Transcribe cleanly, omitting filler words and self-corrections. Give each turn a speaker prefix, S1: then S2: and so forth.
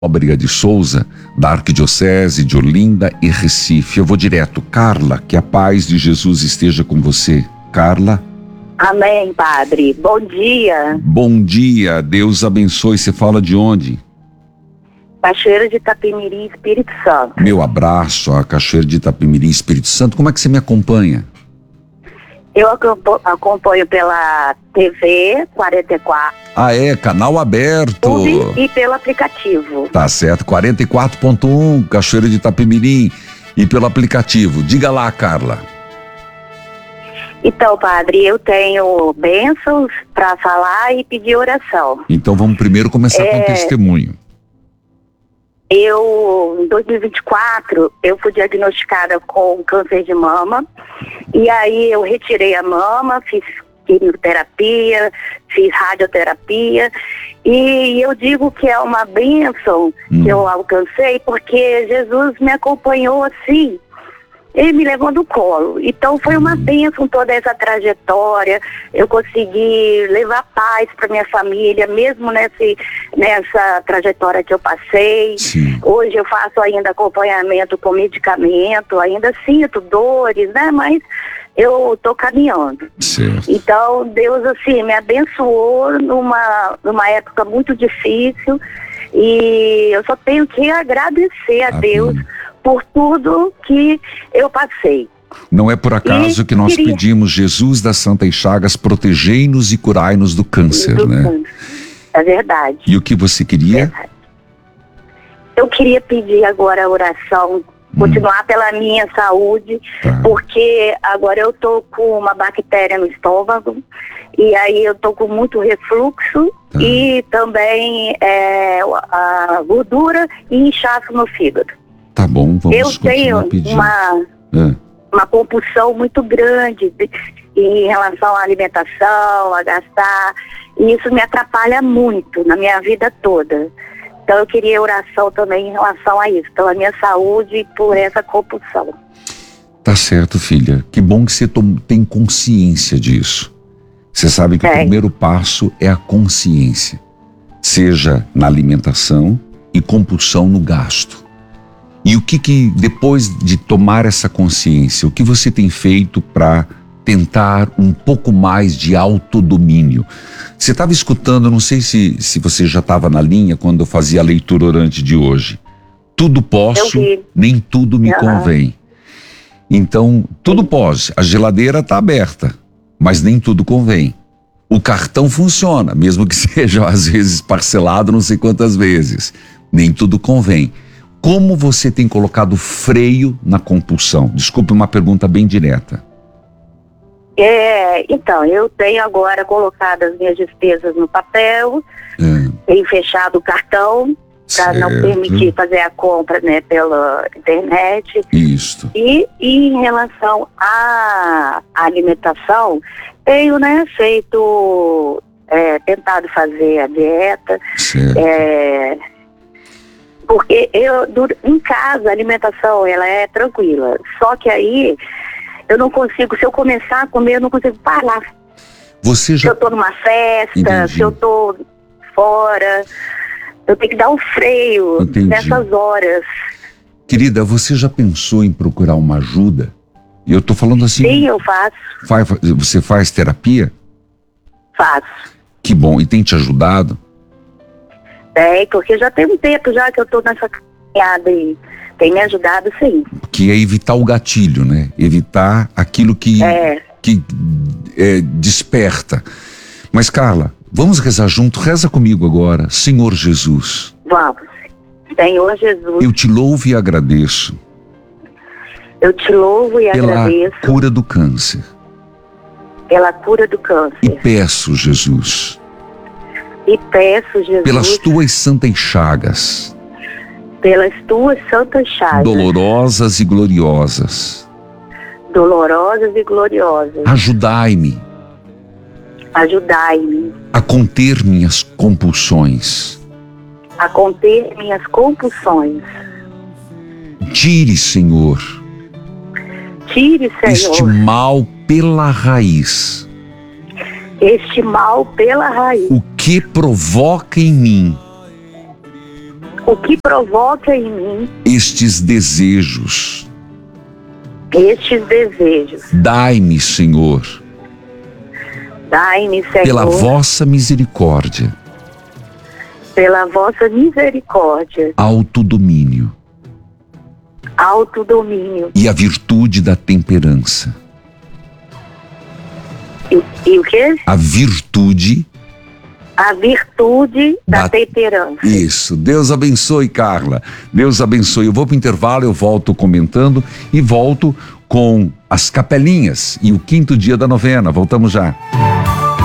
S1: Nóbrega de Souza, da Arquidiocese de Olinda e Recife. Eu vou direto. Carla, que a paz de Jesus esteja com você. Carla?
S2: Amém, padre. Bom dia.
S1: Bom dia, Deus abençoe. Você fala de onde?
S2: Cachoeira de Itapemirim, Espírito Santo.
S1: Meu abraço a Cachoeira de Itapemirim, Espírito Santo. Como é que você me acompanha?
S2: Eu acompanho pela TV 44.
S1: Ah, é? Canal aberto.
S2: E pelo aplicativo.
S1: Tá certo, 44.1, Cachoeira de Itapemirim. E pelo aplicativo. Diga lá, Carla.
S2: Então, padre, eu tenho bênçãos para falar e pedir oração.
S1: Então vamos primeiro começar com o testemunho.
S2: Em 2024, eu fui diagnosticada com câncer de mama. E aí eu retirei a mama, fiz quimioterapia, fiz radioterapia. E eu digo que é uma bênção que eu alcancei, porque Jesus me acompanhou assim. Ele me levou no colo. Então foi uma bênção toda essa trajetória. Eu consegui levar paz para minha família, mesmo nessa trajetória que eu passei.
S1: Sim.
S2: Hoje eu faço ainda acompanhamento com medicamento, ainda sinto dores, né? Mas eu estou caminhando.
S1: Certo.
S2: Então Deus assim me abençoou numa época muito difícil. E eu só tenho que agradecer a Deus por tudo que eu passei.
S1: Não é por acaso que nós pedimos, Jesus das Santas Chagas, protegei-nos e curai-nos do câncer, né?
S2: É verdade.
S1: E o que você queria?
S2: Verdade. Eu queria pedir agora a oração, continuar pela minha saúde, porque agora eu tô com uma bactéria no estômago, e aí eu tô com muito refluxo, e também a gordura e inchaço no fígado.
S1: Tá bom, vamos continuar pedindo.
S2: Eu tenho uma compulsão muito grande em relação à alimentação, a gastar, e isso me atrapalha muito na minha vida toda. Então eu queria oração também em relação a isso, pela minha saúde e por essa compulsão.
S1: Tá certo, filha. Que bom que você tem consciência disso. Você sabe que o primeiro passo é a consciência, seja na alimentação e compulsão no gasto. E o que depois de tomar essa consciência, o que você tem feito para tentar um pouco mais de autodomínio? Você estava escutando, não sei se você já estava na linha quando eu fazia a leitura orante de hoje. Tudo posso, nem tudo me convém. Então, tudo pode. A geladeira está aberta, mas nem tudo convém. O cartão funciona, mesmo que seja às vezes parcelado não sei quantas vezes. Nem tudo convém. Como você tem colocado freio na compulsão? Desculpe, uma pergunta bem direta.
S2: Então, eu tenho agora colocado as minhas despesas no papel, tenho fechado o cartão para não permitir fazer a compra, né, pela internet.
S1: Isso.
S2: E em relação à alimentação, tenho, né, feito, tentado fazer a dieta.
S1: Certo.
S2: Porque em casa a alimentação ela é tranquila, só que aí eu não consigo, se eu começar a comer eu não consigo parar. Se eu tô numa festa, se eu tô fora, eu tenho que dar um freio nessas horas.
S1: Querida, você já pensou em procurar uma ajuda? E eu tô falando assim...
S2: Sim, eu faço.
S1: Você faz terapia?
S2: Faço.
S1: Que bom, e tem te ajudado?
S2: Porque já tem um tempo já que eu tô nessa caminhada e tem me ajudado, sim.
S1: Que é evitar o gatilho, né? Evitar aquilo que desperta. Mas, Carla, vamos rezar junto? Reza comigo agora. Senhor Jesus.
S2: Vamos. Senhor Jesus.
S1: Eu te louvo e agradeço.
S2: Eu te louvo e agradeço.
S1: Pela cura do câncer.
S2: Pela cura do câncer.
S1: E peço, Jesus. Pelas tuas santas chagas.
S2: Pelas tuas santas chagas.
S1: Dolorosas e gloriosas.
S2: Dolorosas e gloriosas.
S1: Ajudai-me.
S2: Ajudai-me.
S1: A conter minhas compulsões.
S2: A conter minhas compulsões.
S1: Tire, Senhor.
S2: Tire, Senhor.
S1: Este mal pela raiz.
S2: Este mal pela raiz.
S1: O que provoca em mim
S2: o que provoca em mim
S1: estes desejos.
S2: Dai-me,
S1: Senhor, pela vossa misericórdia, autodomínio e a virtude da temperança.
S2: E o quê?
S1: A virtude
S2: da temperança.
S1: Isso. Deus abençoe, Carla. Deus abençoe. Eu vou para o intervalo, eu volto comentando e volto com as capelinhas e o 5º dia da novena. Voltamos já.